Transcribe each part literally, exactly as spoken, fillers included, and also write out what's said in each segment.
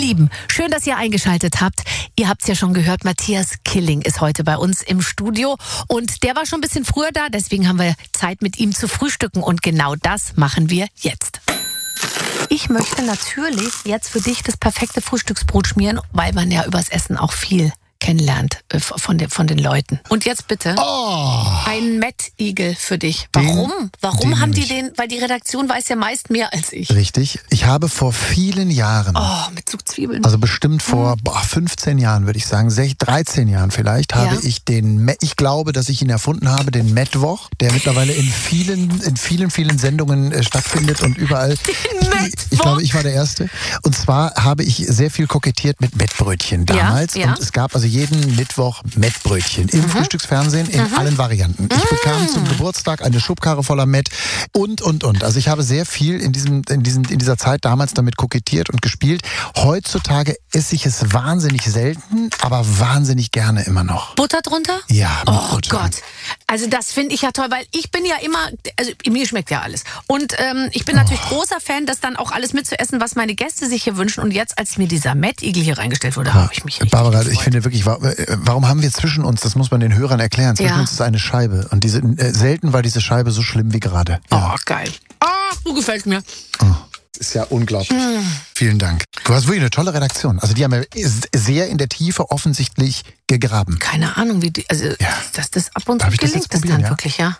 Lieben, schön, dass ihr eingeschaltet habt. Ihr habt es ja schon gehört, Matthias Killing ist heute bei uns im Studio und der war schon ein bisschen früher da, deswegen haben wir Zeit mit ihm zu frühstücken und genau das machen wir jetzt. Ich möchte natürlich jetzt für dich das perfekte Frühstücksbrot schmieren, weil man ja übers Essen auch viel kennenlernt äh, von, den, von den Leuten. Und jetzt bitte Oh. ein Mettigel für dich. Den- Warum? Warum den haben nehm die ich. den? Weil die Redaktion weiß ja meist mehr als ich. Richtig. Ich habe vor vielen Jahren, Oh, mit Zugzwiebeln. also bestimmt vor boah, fünfzehn Jahren, würde ich sagen, sech- dreizehn Jahren vielleicht, habe Ja. ich den, Me- ich glaube, dass ich ihn erfunden habe, den Mettwoch, der mittlerweile in vielen, in vielen, vielen Sendungen äh, stattfindet und überall. Den Ich, ich glaube, ich war der Erste. Und zwar habe ich sehr viel kokettiert mit Mettbrötchen damals. Ja, ja. Und es gab also jeden Mittwoch Mettbrötchen im Frühstücksfernsehen in allen Varianten. Ich bekam zum Geburtstag eine Schubkarre voller Mett und, und, und. Also ich habe sehr viel in, diesem, in, diesem, in dieser Zeit damals damit kokettiert und gespielt. Heutzutage esse ich es wahnsinnig selten, aber wahnsinnig gerne immer noch. Butter drunter? Ja, mit Oh Butter. Gott. Also das finde ich ja toll, weil ich bin ja immer, also mir schmeckt ja alles. Und ähm, ich bin natürlich großer Fan, das dann auch alles mitzuessen, was meine Gäste sich hier wünschen. Und jetzt, als mir dieser Mettigel hier reingestellt wurde, habe ich mich richtig Barbara, gefreut. ich finde wirklich, wa- äh, warum haben wir zwischen uns, das muss man den Hörern erklären, zwischen Ja. uns ist eine Scheibe. Und diese, äh, selten war diese Scheibe so schlimm wie gerade. Ja. Oh, geil. Ah, du gefällst mir. Das ist ja unglaublich. Vielen Dank. Du hast wirklich eine tolle Redaktion. Also die haben ja sehr in der Tiefe offensichtlich gegraben. Keine Ahnung, wie die, also, Ja. dass das ab und zu Darf ich das gelingt, jetzt das probieren, dann ja? wirklich, ja.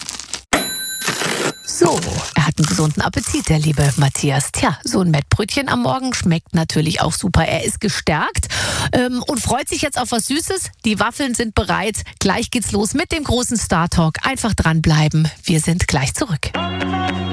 So, er hat einen gesunden Appetit, der liebe Matthias. Tja, so ein Mettbrötchen am Morgen schmeckt natürlich auch super. Er ist gestärkt ähm, und freut sich jetzt auf was Süßes. Die Waffeln sind bereit. Gleich geht's los mit dem großen Star Talk. Einfach dranbleiben. Wir sind gleich zurück.